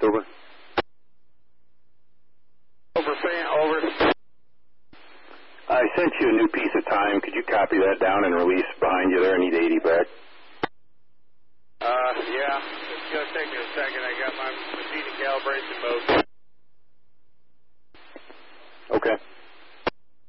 over. Over, fan, over. I sent you a new piece of time. Could you copy that down and release behind you there? I need 80 back. Yeah. It's going to take me a second. I got my machine in calibration mode.